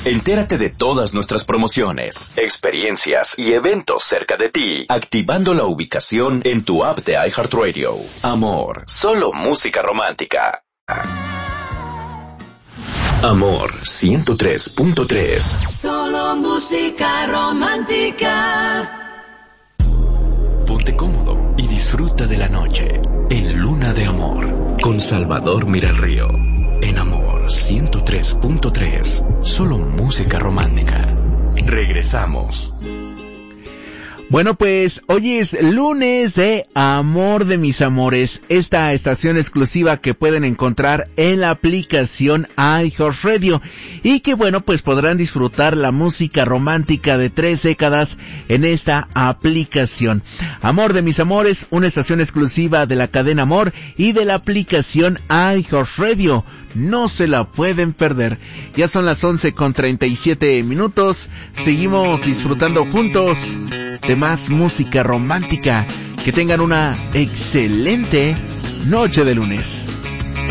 Entérate de todas nuestras promociones, experiencias y eventos cerca de ti, activando la ubicación en tu app de iHeartRadio. Amor, solo música romántica. Amor 103.3. Solo música romántica. Ponte cómodo y disfruta de la noche en Luna de Amor con Salvador Miralrío. En Amor 103.3. Solo música romántica. Regresamos. Bueno, pues hoy es lunes de Amor de mis amores, esta estación exclusiva que pueden encontrar en la aplicación iHeartRadio y que bueno, pues podrán disfrutar la música romántica de 3 décadas en esta aplicación. Amor de mis amores, una estación exclusiva de la cadena Amor y de la aplicación iHeartRadio. No se la pueden perder. Ya son las 11:37. Seguimos disfrutando juntos de más música romántica. Que tengan una excelente noche de lunes.